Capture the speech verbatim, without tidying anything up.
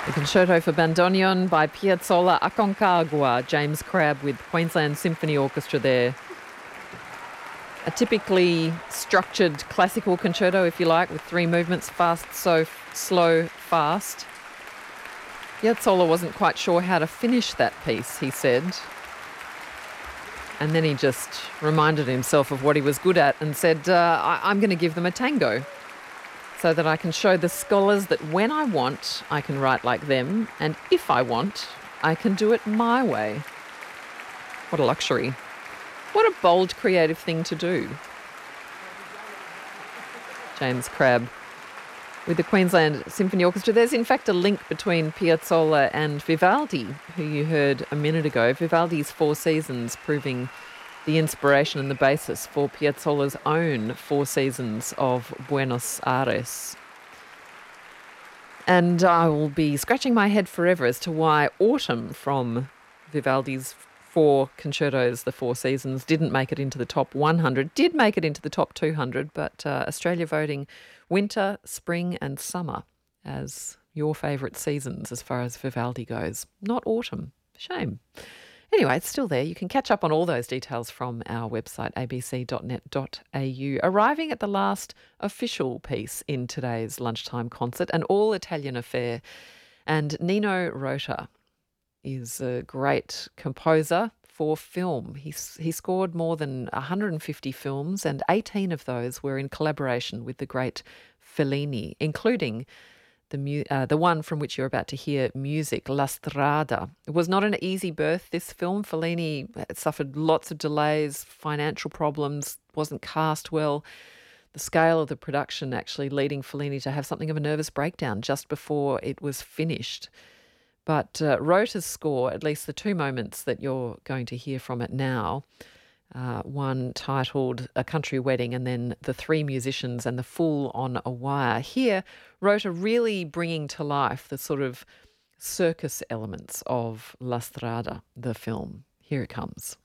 The Concerto for Bandoneon by Piazzolla Aconcagua, James Crabb with Queensland Symphony Orchestra there. A typically structured classical concerto, if you like, with three movements, fast, so, slow, fast. Piazzolla wasn't quite sure how to finish that piece, he said. And then he just reminded himself of what he was good at and said, uh, I- I'm going to give them a tango, so that I can show the scholars that when I want, I can write like them, and if I want, I can do it my way. What a luxury. What a bold, creative thing to do. James Crabb with the Queensland Symphony Orchestra. There's in fact a link between Piazzolla and Vivaldi, who you heard a minute ago. Vivaldi's Four Seasons proving the inspiration and the basis for Piazzolla's own Four Seasons of Buenos Aires. And I will be scratching my head forever as to why Autumn from Vivaldi's four concertos, the Four Seasons, didn't make it into the top one hundred, did make it into the top two hundred, but uh, Australia voting winter, spring and summer as your favourite seasons as far as Vivaldi goes. Not autumn. Shame. Anyway, it's still there. You can catch up on all those details from our website, a b c dot net dot a u. Arriving at the last official piece in today's lunchtime concert, An All-Italian Affair. And Nino Rota is a great composer for film. He, he scored more than one hundred fifty films, and eighteen of those were in collaboration with the great Fellini, including The, mu- uh, the one from which you're about to hear music, La Strada. It was not an easy birth, this film. Fellini suffered lots of delays, financial problems, wasn't cast well. The scale of the production actually leading Fellini to have something of a nervous breakdown just before it was finished. But uh, Rota's score, at least the two moments that you're going to hear from it now, Uh, one titled A Country Wedding and then The Three Musicians and the Fool on a Wire. Here, Rota really bringing to life the sort of circus elements of La Strada, the film. Here it comes.